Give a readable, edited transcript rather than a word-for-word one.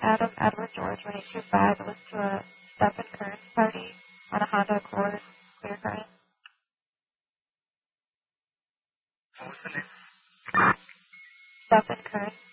Adam Edward George 125 was to a Stephen Kearns party on a Honda Accord, clear current. What was the name? Stephen Kearns.